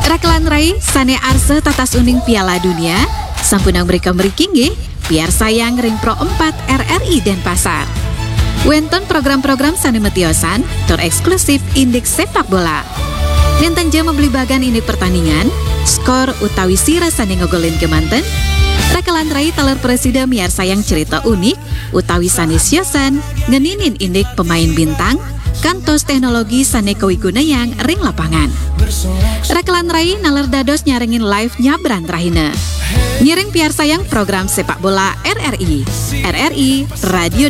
Rakelan Rai sane arse tatas uning Piala Dunia sampunang mereka merikingi biar sayang Ring Pro 4 RRI Denpasar. Wenton program-program sane metiosan tor eksklusif indeks sepak bola. Nenten jam membeli bagan ini pertandingan, skor utawi sira sane ngogolin kemanten. Rakelan Rai taler presiden miar sayang cerita unik utawi sane siosan ngeninin indik pemain bintang kantos teknologi sane kawiguna yang ring lapangan. Rakelan Rai naler dados nyarengin live nyabran rahina. Nyiring piar sayang program sepak bola RRI Radio